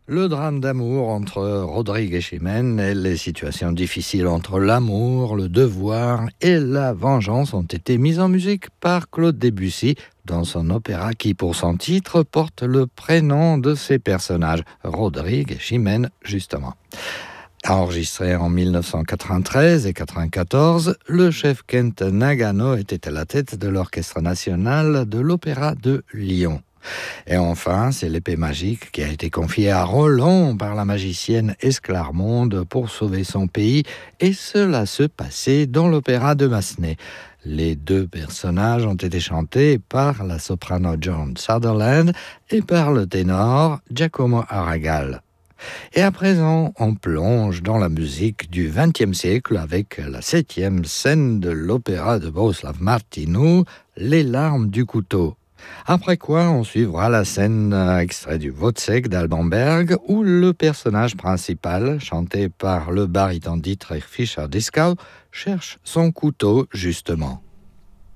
Le drame d'amour entre Rodrigue et Chimène et les situations difficiles entre l'amour, le devoir et la vengeance ont été mises en musique par Claude Debussy dans son opéra qui, pour son titre, porte le prénom de ses personnages, Rodrigue et Chimène, justement. Enregistré en 1993 et 1994, le chef Kent Nagano était à la tête de l'Orchestre national de l'Opéra de Lyon. Et enfin, c'est l'épée magique qui a été confiée à Roland par la magicienne Esclarmonde pour sauver son pays, et cela se passait dans l'opéra de Massenet. Les deux personnages ont été chantés par la soprano Joan Sutherland et par le ténor Giacomo Aragal. Et à présent, on plonge dans la musique du XXe siècle avec la 7e scène de l'opéra de Bohuslav Martinu, Les larmes du couteau. Après quoi, on suivra la scène extrait du Wozzeck d'Alban Berg, où le personnage principal, chanté par le baryton Dietrich Fischer-Dieskau, cherche son couteau justement.